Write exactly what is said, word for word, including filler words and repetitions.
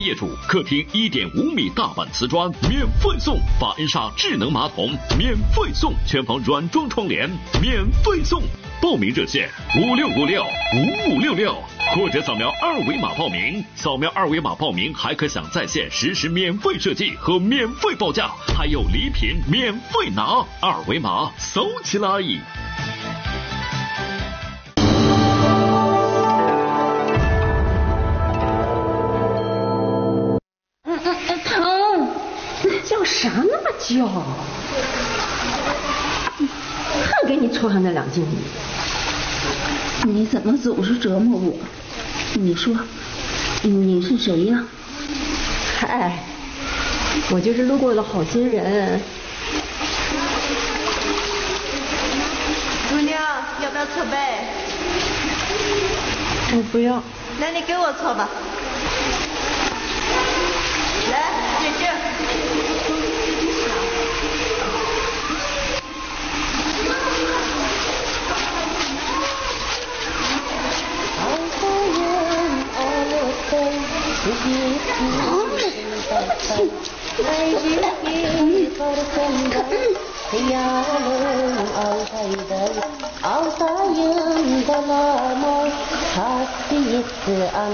业主客厅一点五米大板瓷砖免费送，法恩莎智能马桶免费送，全房软装窗帘免费送。报名热线五六五六五五六六，或者扫描二维码报名。扫描二维码报名还可享在线实时免费设计和免费报价，还有礼品免费拿。二维码搜起来。 叫啥那么叫？还给你戳上那两斤米。 你怎么总是折磨我？你说，你是谁呀？ 嗨，我就是路过的好心人。 姑娘，要不要搓背？ 我不要。 那你给我搓吧。来，姐姐。 Altayım dalamı, hasbiyesi an.